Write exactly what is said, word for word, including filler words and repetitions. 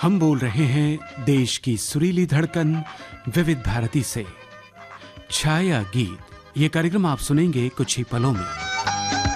हम बोल रहे हैं देश की सुरीली धड़कन विविध भारती से। छाया गीत, ये कार्यक्रम आप सुनेंगे कुछ ही पलों में।